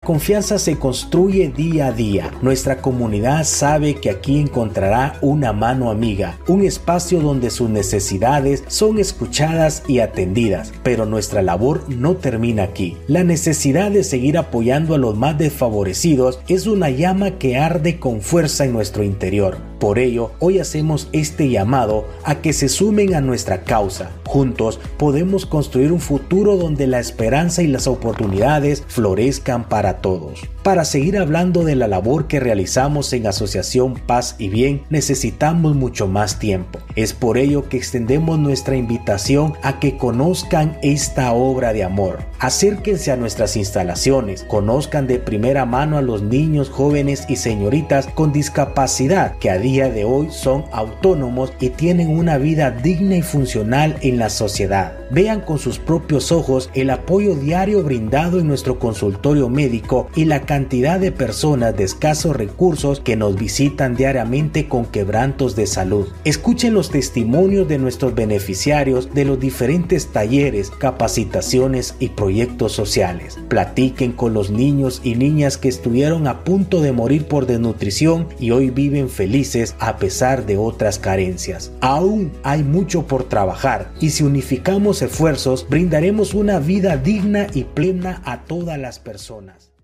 confianza se construye día a día. Nuestra comunidad sabe que aquí encontrará una mano amiga, un espacio donde sus necesidades son escuchadas y atendidas, pero nuestra labor no termina aquí. La necesidad de seguir apoyando a los más desfavorecidos es una llama que arde con fuerza en nuestro interior. Por ello, hoy hacemos este llamado a que se sumen a nuestra causa. Juntos podemos construir un futuro donde la esperanza y las oportunidades florezcan para todos. Para seguir hablando de la labor que realizamos en Asociación Paz y Bien, necesitamos mucho más tiempo. Es por ello que extendemos nuestra invitación a que conozcan esta obra de amor. Acérquense a nuestras instalaciones, conozcan de primera mano a los niños, jóvenes y señoritas con discapacidad que a día de hoy son autónomos y tienen una vida digna y funcional en la sociedad. Vean con sus propios ojos el apoyo diario brindado en nuestro consultorio médico y la cantidad de personas de escasos recursos que nos visitan diariamente con quebrantos de salud. Escuchen los testimonios de nuestros beneficiarios de los diferentes talleres, capacitaciones y proyectos sociales. Platiquen con los niños y niñas que estuvieron a punto de morir por desnutrición y hoy viven felices a pesar de otras carencias. Aún hay mucho por trabajar y si unificamos esfuerzos, brindaremos una vida digna y plena a todas las personas.